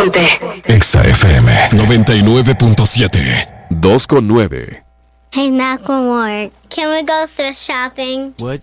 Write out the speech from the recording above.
Exa FM 99.7. 2.9. Hey, Macklemore, can we go thrift shopping? What?